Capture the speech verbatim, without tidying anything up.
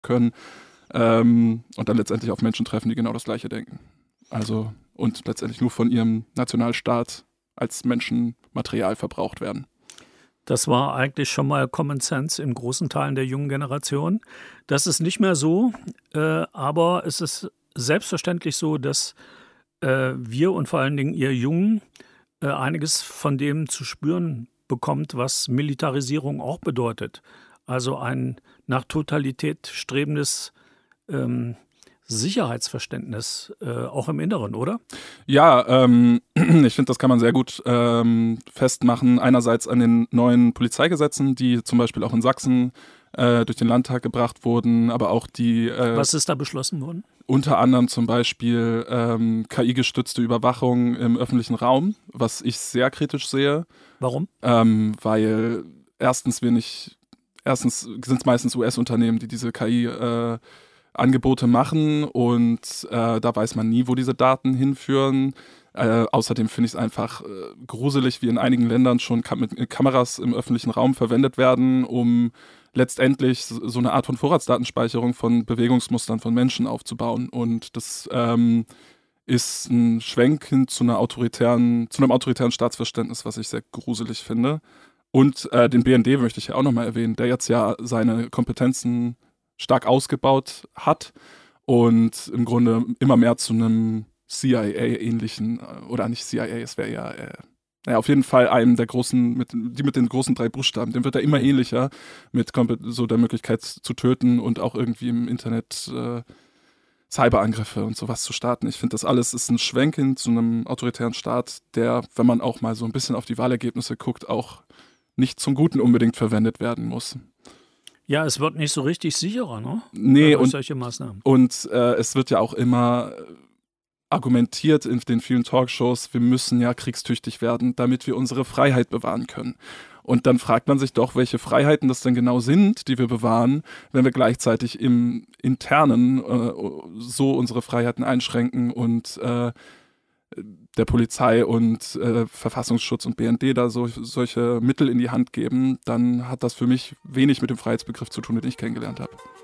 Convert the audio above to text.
können ähm, und dann letztendlich auf Menschen treffen, die genau das Gleiche denken. Also und letztendlich nur von ihrem Nationalstaat als Menschenmaterial verbraucht werden. Das war eigentlich schon mal Common Sense in großen Teilen der jungen Generation. Das ist nicht mehr so, äh, aber es ist selbstverständlich so, dass äh, wir und vor allen Dingen ihr Jungen äh, einiges von dem zu spüren bekommt, was Militarisierung auch bedeutet. Also ein nach Totalität strebendes ähm, Sicherheitsverständnis, äh, auch im Inneren, oder? Ja, ähm, ich finde, das kann man sehr gut ähm, festmachen. Einerseits an den neuen Polizeigesetzen, die zum Beispiel auch in Sachsen äh, durch den Landtag gebracht wurden, aber auch die... Äh, Was ist da beschlossen worden? Unter anderem zum Beispiel ähm, K I-gestützte Überwachung im öffentlichen Raum, was ich sehr kritisch sehe. Warum? Ähm, weil erstens wir nicht, erstens sind es meistens U S-Unternehmen, die diese K I äh, Angebote machen und äh, da weiß man nie, wo diese Daten hinführen. Äh, außerdem finde ich es einfach äh, gruselig, wie in einigen Ländern schon Kam mit Kameras im öffentlichen Raum verwendet werden, um letztendlich so eine Art von Vorratsdatenspeicherung von Bewegungsmustern von Menschen aufzubauen. Und das ähm, ist ein Schwenk hin zu einer autoritären, zu einem autoritären Staatsverständnis, was ich sehr gruselig finde. Und äh, den B N D möchte ich ja auch nochmal erwähnen, der jetzt ja seine Kompetenzen stark ausgebaut hat und im Grunde immer mehr zu einem C I A-ähnlichen, oder nicht C I A, es wäre ja, äh, naja, auf jeden Fall einem der großen, mit, die mit den großen drei Buchstaben, dem wird er immer ähnlicher, mit so der Möglichkeit zu töten und auch irgendwie im Internet äh, Cyberangriffe und sowas zu starten. Ich finde, das alles ist ein Schwenk hin zu einem autoritären Staat, der, wenn man auch mal so ein bisschen auf die Wahlergebnisse guckt, auch nicht zum Guten unbedingt verwendet werden muss. Ja, es wird nicht so richtig sicherer, ne? Nee, durch und, solche Maßnahmen. Und äh, es wird ja auch immer argumentiert in den vielen Talkshows, wir müssen ja kriegstüchtig werden, damit wir unsere Freiheit bewahren können. Und dann fragt man sich doch, welche Freiheiten das denn genau sind, die wir bewahren, wenn wir gleichzeitig im Internen äh, so unsere Freiheiten einschränken und äh, der Polizei und äh, Verfassungsschutz und B N D da so, solche Mittel in die Hand geben, dann hat das für mich wenig mit dem Freiheitsbegriff zu tun, den ich kennengelernt habe.